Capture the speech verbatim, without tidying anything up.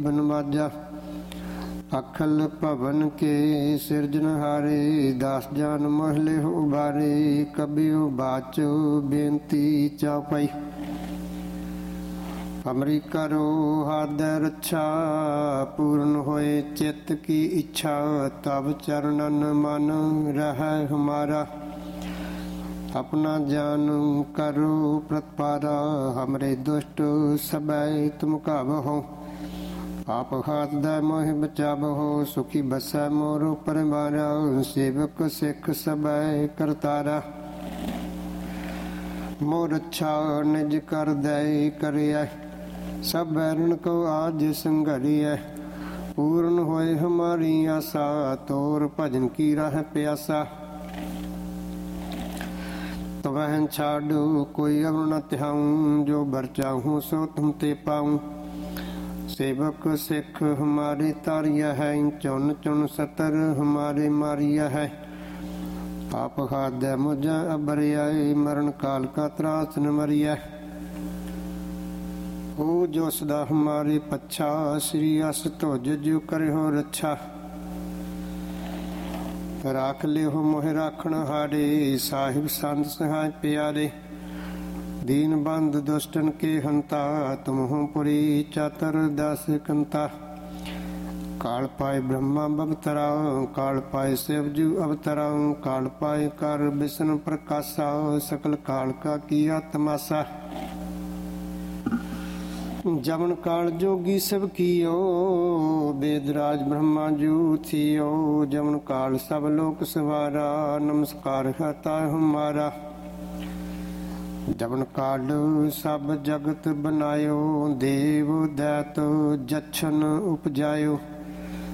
बनवाजा अखल भवन के सिरजनहारे, दास जान महले उबारे, कबियो बाचो बेनती चौपाई। अमरी करो हादय रक्षा, पूर्ण होए चित्त की इच्छा, तब चरणन मन रह हमारा। अपना जान करो प्रतिपारा, हमरे दुष्ट सबै तुम काबहो। आप हाथ दै मोह बचाबहो, सुखी बसै मोरो परिवारा। सेवक सिख सबै करतारा, मोर अच्छा निज कर दै करिया। सब बैरन को आज संघरिया, पूर्ण होए हमारी आशा, तोर भजन की राह प्यासा। तवहन छाड़ो कोई अब न तिहाऊं, जो बर चाहूँ सो तुम ते पाऊँ। सेवक सिख हमारे तारिया है, चुन चुन सतर हमारे मारिया है। आप हाथ मुझ अबरियाए, मरण काल का त्रास न मरिया। ओ जो सदा हमारे पच्छा, श्री अस तुझ जो करे हो रक्षा। राख ले हो मोह राखण हारे, साहिब संत सहाय प्यारे। दीन बंद दुष्टन के हंता, तुम हो पुरी चातर दास कंता। काल पाए ब्रह्मा बवतरा, काल पाए शिवजू अवतरा। काल पाए कर विष्णु प्रकाशा, सकल काल का किया तमाशा। जमन काल जोगी सब कियो, वेदराज ब्रह्मा जू थियो। जमन काल सब लोक सवारा, नमस्कार हता हमारा। जमन काल सब जगत बनायो, देव दैत जछन उपजायो।